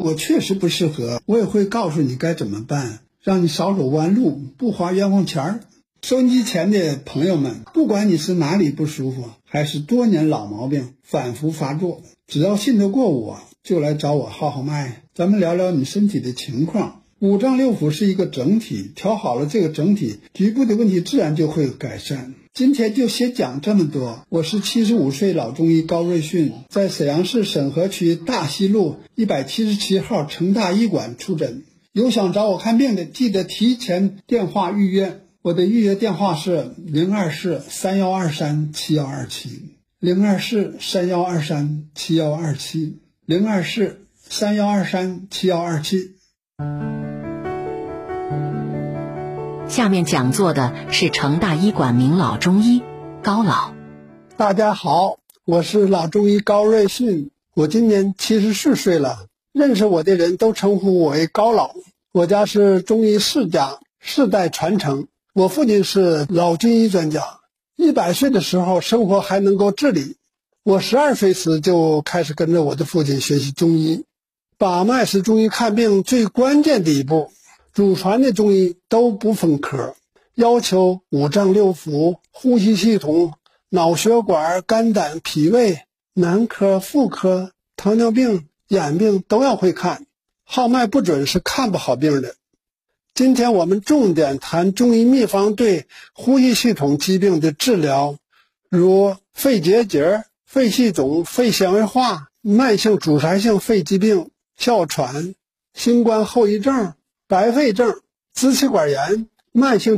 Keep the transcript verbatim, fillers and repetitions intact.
果确实不适合，我也会告诉你该怎么办，让你少走弯路，不花冤枉钱儿。收音机前的朋友们，不管你是哪里不舒服，还是多年老毛病反复发作，只要信得过我，就来找我号号脉，咱们聊聊你身体的情况。五脏六腑是一个整体，调好了这个整体，局部的问题自然就会改善。今天就先讲这么多。我是七十五岁老中医高瑞迅，在沈阳市沈河区大西路一百七十七号成大医馆出诊。有想找我看病的，记得提前电话预约。我的预约电话是零二四三幺二三七幺二七，零二四三幺二三七幺二七，零二四三幺二三七幺二七。 下面讲座的是成大医馆名老中医高老。 大家好，我是老中医高瑞迅，我今年七十四岁了，认识我的人都称呼我为高老。我家是中医世家，世代传承。我父亲是老军医专家，一百岁的时候生活还能够自理。我十二岁时就开始跟着我的父亲学习中医。把脉是中医看病最关键的一步，祖传的中医都不分科，要求五脏六腑、呼吸系统、脑血管、肝胆脾胃、男科、妇科、糖尿病、眼病都要会看，号脉不准是看不好病的。今天我们重点谈中医秘方对呼吸系统疾病的治疗，如肺结节、肺气肿、肺纤维化、慢性阻塞性肺疾病、哮喘、新冠后遗症、白肺症、支气管炎、慢性